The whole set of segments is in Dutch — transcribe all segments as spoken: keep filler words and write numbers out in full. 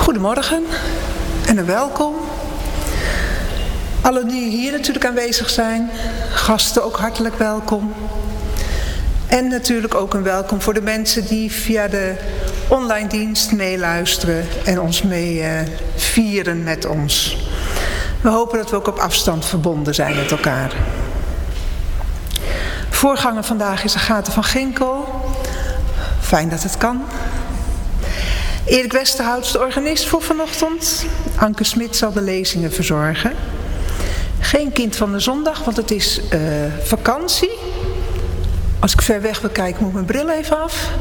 Goedemorgen en een welkom. Allen die hier natuurlijk aanwezig zijn, gasten ook hartelijk welkom. En natuurlijk ook een welkom voor de mensen die via de online dienst meeluisteren en ons mee uh, vieren met ons. We hopen dat we ook op afstand verbonden zijn met elkaar. Voorganger vandaag is Agathe van Ginkel. Fijn dat het kan. Erik Westerhout, de organist voor vanochtend. Anke Smit zal de lezingen verzorgen. Geen kind van de zondag, want het is uh, vakantie. Als ik ver weg wil kijken, moet ik mijn bril even af.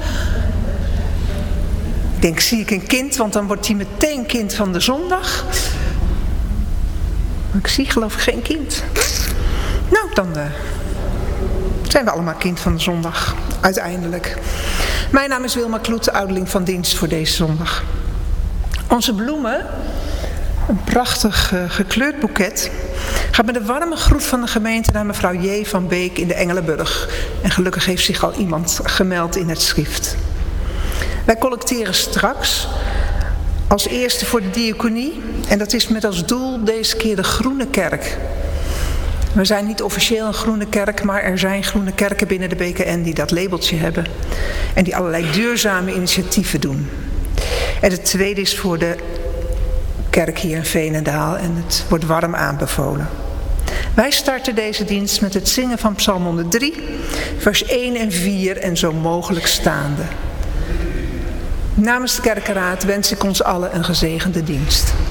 Ik denk, zie ik een kind, want dan wordt hij meteen kind van de zondag. Maar ik zie geloof ik geen kind. Nou, dan uh, zijn we allemaal kind van de zondag, uiteindelijk. Mijn naam is Wilma Kloet, de ouderling van dienst voor deze zondag. Onze bloemen, een prachtig uh, gekleurd boeket, gaat met een warme groet van de gemeente naar mevrouw J. van Beek in de Engelenburg. En gelukkig heeft zich al iemand gemeld in het schrift. Wij collecteren straks als eerste voor de diaconie. En dat is met als doel deze keer de Groene Kerk. We zijn niet officieel een groene kerk, maar er zijn groene kerken binnen de B K N die dat labeltje hebben. En die allerlei duurzame initiatieven doen. En het tweede is voor de kerk hier in Veenendaal en het wordt warm aanbevolen. Wij starten deze dienst met het zingen van Psalm honderddrie, vers één en vier en zo mogelijk staande. Namens de kerkenraad wens ik ons allen een gezegende dienst.